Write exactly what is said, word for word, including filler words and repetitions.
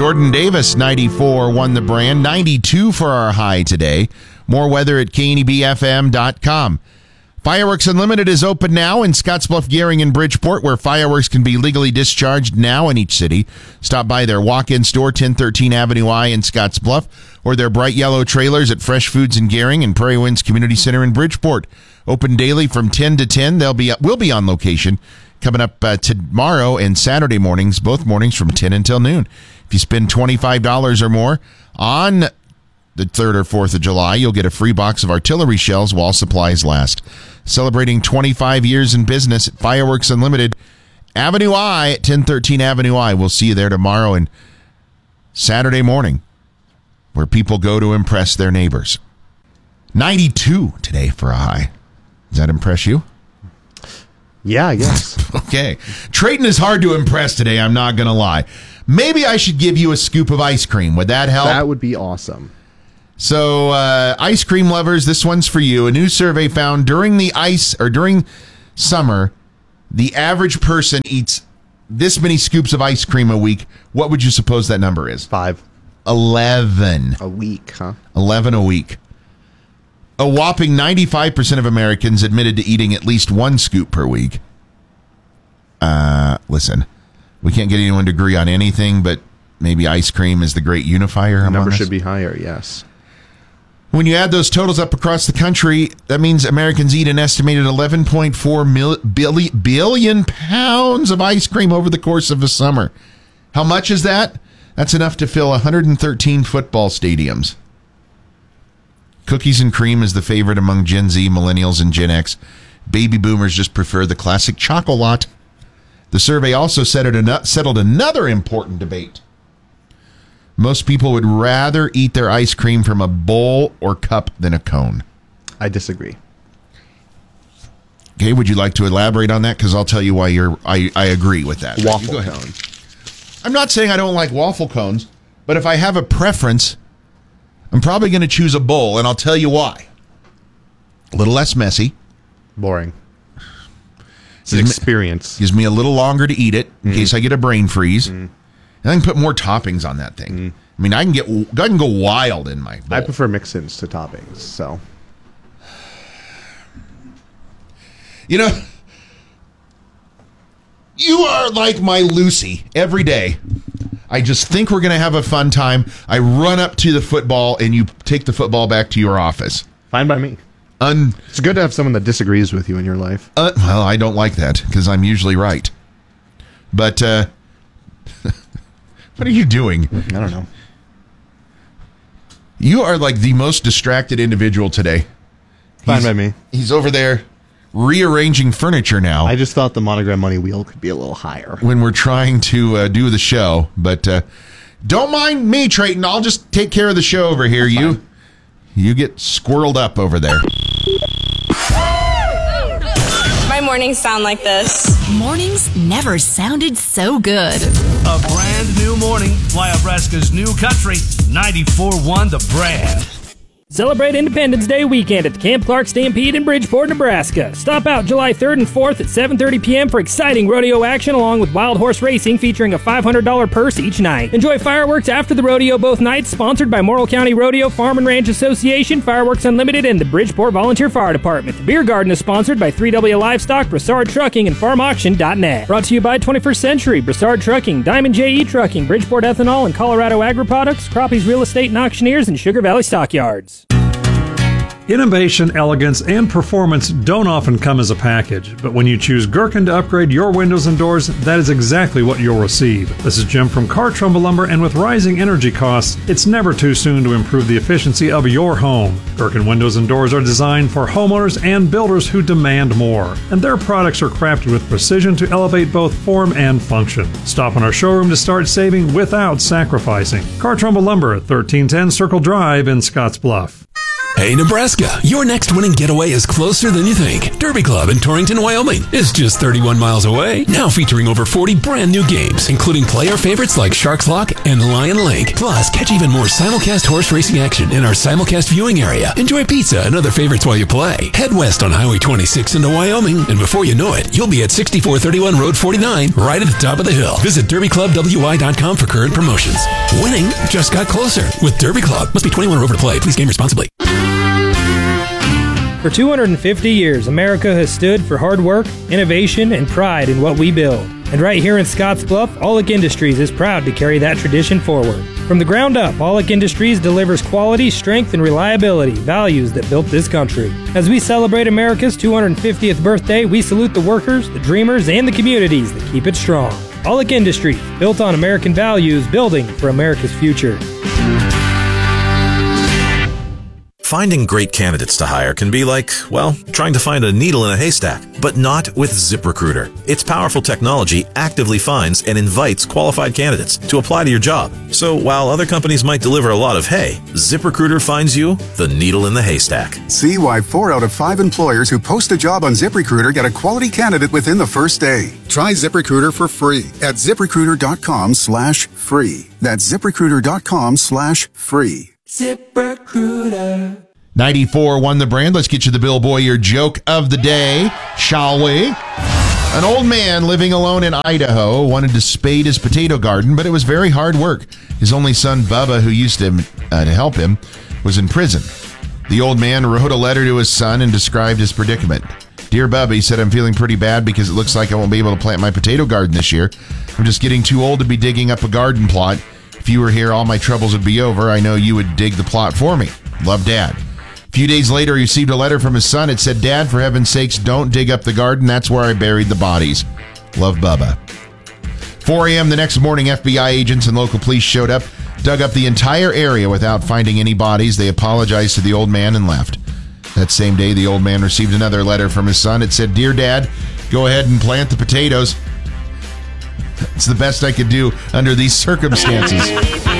Jordan Davis, ninety-four, won the brand. ninety-two for our high today. More weather at K N E B F M dot com. Fireworks Unlimited is open now in Scottsbluff, Gehring, and Bridgeport, where fireworks can be legally discharged now in each city. Stop by their walk-in store, ten thirteen Avenue I in Scottsbluff, or their bright yellow trailers at Fresh Foods in Gehring and Prairie Winds Community Center in Bridgeport. Open daily from ten to ten. They'll be we'll be on location coming up uh, tomorrow and Saturday mornings, both mornings from ten until noon. If you spend twenty-five dollars or more on the third or fourth of July, you'll get a free box of artillery shells while supplies last. Celebrating twenty-five years in business at Fireworks Unlimited, Avenue I at ten thirteen Avenue I. We'll see you there tomorrow and Saturday morning, where people go to impress their neighbors. ninety-two today for a high. Does that impress you? Yeah, I guess. Okay. Trayton is hard to impress today, I'm not going to lie. Maybe I should give you a scoop of ice cream. Would that help? That would be awesome. So, uh, ice cream lovers, this one's for you. A new survey found during the ice or during summer, the average person eats this many scoops of ice cream a week. What would you suppose that number is? Five. Eleven. A week, huh? Eleven a week. A whopping ninety-five percent of Americans admitted to eating at least one scoop per week. Uh, listen, we can't get anyone to agree on anything, but maybe ice cream is the great unifier. The number us. should be higher, yes. When you add those totals up across the country, that means Americans eat an estimated eleven point four mil, billion, billion pounds of ice cream over the course of the summer. How much is that? That's enough to fill one hundred thirteen football stadiums. Cookies and cream is the favorite among Gen Z, millennials, and Gen X. Baby boomers just prefer the classic chocolate. The survey also settled another important debate. Most people would rather eat their ice cream from a bowl or cup than a cone. I disagree. Okay, would you like to elaborate on that? Because I'll tell you why you're. I, I agree with that. Waffle cone. I'm not saying I don't like waffle cones, but if I have a preference, I'm probably going to choose a bowl, and I'll tell you why. A little less messy. Boring. It's an experience. Gives me a little longer to eat it in mm. case I get a brain freeze. Mm. And I can put more toppings on that thing. Mm. I mean, I can get I can go wild in my bowl. I prefer mix-ins to toppings, so. You know, you are like my Lucy every day. I just think we're going to have a fun time. I run up to the football, and you take the football back to your office. Fine by me. Un- it's good to have someone that disagrees with you in your life. Uh, well, I don't like that because I'm usually right. But, uh, what are you doing? I don't know. You are like the most distracted individual today. Fine he's, by me. He's over there rearranging furniture now. I just thought the Monogram Money Wheel could be a little higher. When we're trying to uh, do the show. But uh, don't mind me, Trayton. I'll just take care of the show over here. That's you fine. You get squirreled up over there. My mornings sound like this. Mornings never sounded so good. A brand new morning. Fly Nebraska's new country. ninety-four one The Brand. Celebrate Independence Day weekend at the Camp Clark Stampede in Bridgeport, Nebraska. Stop out July third and fourth at seven thirty p.m. for exciting rodeo action along with wild horse racing featuring a five hundred dollars purse each night. Enjoy fireworks after the rodeo both nights, sponsored by Morrill County Rodeo Farm and Ranch Association, Fireworks Unlimited, and the Bridgeport Volunteer Fire Department. The beer garden is sponsored by three W Livestock, Broussard Trucking, and Farm Auction dot net. Brought to you by twenty-first Century, Broussard Trucking, Diamond J E Trucking, Bridgeport Ethanol and Colorado Agri-Products, Crappie's Real Estate and Auctioneers, and Sugar Valley Stockyards. Innovation, elegance, and performance don't often come as a package, but when you choose Gherkin to upgrade your windows and doors, that is exactly what you'll receive. This is Jim from Car Trumbull Lumber, and with rising energy costs, it's never too soon to improve the efficiency of your home. Gherkin windows and doors are designed for homeowners and builders who demand more, and their products are crafted with precision to elevate both form and function. Stop in our showroom to start saving without sacrificing. Car Trumbull Lumber at thirteen ten Circle Drive in Scottsbluff. Hey, Nebraska, your next winning getaway is closer than you think. Derby Club in Torrington, Wyoming is just thirty-one miles away. Now featuring over forty brand new games, including player favorites like Sharks Lock and Lion Link. Plus, catch even more simulcast horse racing action in our simulcast viewing area. Enjoy pizza and other favorites while you play. Head west on Highway twenty-six into Wyoming, and before you know it, you'll be at sixty-four thirty-one Road forty-nine, right at the top of the hill. Visit derby club w i dot com for current promotions. Winning just got closer with Derby Club. Must be twenty-one or over to play. Please game responsibly. For two hundred fifty years, America has stood for hard work, innovation, and pride in what we build. And right here in Scottsbluff, Aulick Industries is proud to carry that tradition forward. From the ground up, Aulick Industries delivers quality, strength, and reliability, values that built this country. As we celebrate America's two hundred fiftieth birthday, we salute the workers, the dreamers, and the communities that keep it strong. Aulick Industries, built on American values, building for America's future. Finding great candidates to hire can be like, well, trying to find a needle in a haystack, but not with ZipRecruiter. Its powerful technology actively finds and invites qualified candidates to apply to your job. So while other companies might deliver a lot of hay, ZipRecruiter finds you the needle in the haystack. See why four out of five employers who post a job on ZipRecruiter get a quality candidate within the first day. Try ZipRecruiter for free at ZipRecruiter.com slash free. That's ZipRecruiter.com slash free. ZipRecruiter. ninety-four won the brand. Let's get you the Bill Boyer joke of the day, shall we? An old man living alone in Idaho wanted to spade his potato garden, but it was very hard work. His only son, Bubba, who used to, uh, to help him, was in prison. The old man wrote a letter to his son and described his predicament. Dear Bubba, he said, I'm feeling pretty bad because it looks like I won't be able to plant my potato garden this year. I'm just getting too old to be digging up a garden plot. If you were here, all my troubles would be over. I know you would dig the plot for me. Love, Dad. A few days later, he received a letter from his son. It said, Dad, for heaven's sakes, don't dig up the garden. That's where I buried the bodies. Love, Bubba. four a.m. the next morning, F B I agents and local police showed up, dug up the entire area without finding any bodies. They apologized to the old man and left. That same day, the old man received another letter from his son. It said, Dear Dad, go ahead and plant the potatoes. It's the best I could do under these circumstances.